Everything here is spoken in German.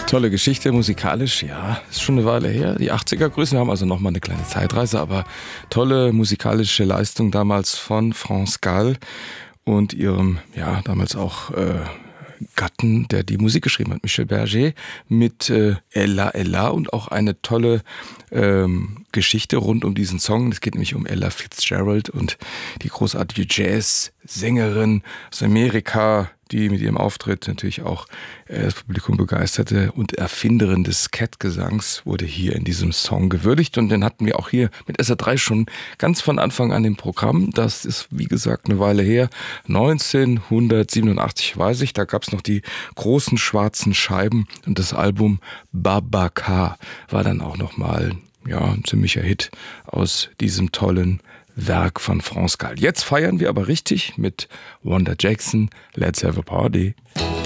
Tolle Geschichte, musikalisch, ja, ist schon eine Weile her. Die 80er Größen, wir haben also nochmal eine kleine Zeitreise, aber tolle musikalische Leistung damals von France Gall und ihrem, ja, damals auch Gatten, der die Musik geschrieben hat, Michel Berger, mit Ella Ella und auch eine tolle Geschichte rund um diesen Song. Es geht nämlich um Ella Fitzgerald und die großartige Jazz-Sängerin aus Amerika, die mit ihrem Auftritt natürlich auch das Publikum begeisterte und Erfinderin des Cat-Gesangs, wurde hier in diesem Song gewürdigt. Und den hatten wir auch hier mit SR3 schon ganz von Anfang an im Programm. Das ist, wie gesagt, eine Weile her. 1987 weiß ich, da gab es noch die großen schwarzen Scheiben und das Album Babacar war dann auch nochmal ein ziemlicher Hit aus diesem tollen Werk von France Gall. Jetzt feiern wir aber richtig mit Wanda Jackson. Let's have a party.